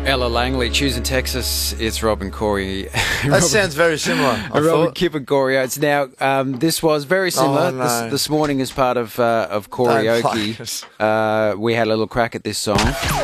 Ella Langley, choosing Texas. It's Rob and Corey. That sounds very similar. Robin, Kip and Corey Oates. Now, this was very similar. Oh, no. This morning, as part of karaoke, Don't play it. we had a little crack at this song.